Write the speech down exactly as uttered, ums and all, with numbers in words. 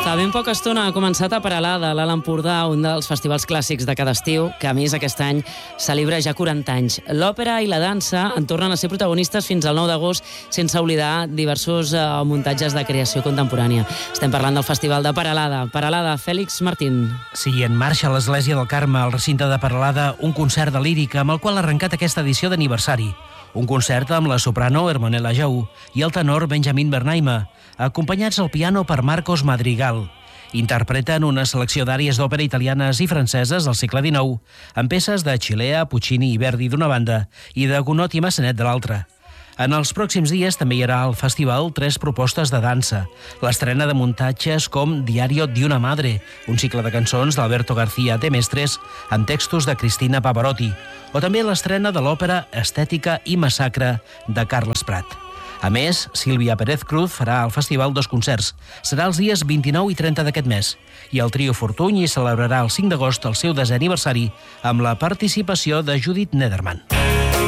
Fa ben poca estona ha començat a Peralada, a l'Alt Empordà, un dels festivals clàssics de cada estiu, que a més aquest any celebra ja quaranta anys. L'òpera i la dansa en tornen a ser protagonistes fins al nou d'agost, sense oblidar diversos eh, muntatges de creació contemporània. Estem parlant del Festival de Peralada. Peralada, Fèlix Martín. Sí, en marxa a l'Església del Carme, al recinte de Peralada, un concert de lírica amb el qual ha arrencat aquesta edició d'aniversari. Un concert amb la soprano Hermonella Jou i el tenor Benjamin Bernheime, acompanyats al piano per Marcos Madrigal. Interpreten una selecció d'àries d'òpera italianes i franceses del segle dinou, amb peces de Cilea, Puccini i Verdi d'una banda i de Gounod i Massenet de l'altra. En els pròxims dies també hi haurà al festival tres propostes de dansa. L'estrena de muntatges com Diario di una Madre, un cicle de cançons d'Alberto García de Mestres amb textos de Cristina Pavarotti, o també l'estrena de l'òpera Estètica i Massacre de Carles Prat. A més, Sílvia Pérez Cruz farà al festival dos concerts. Serà els dies vint-i-nou i trenta d'aquest mes. I el trio Fortuny hi celebrarà el cinc d'agost el seu desè aniversari amb la participació de Judith Nederman.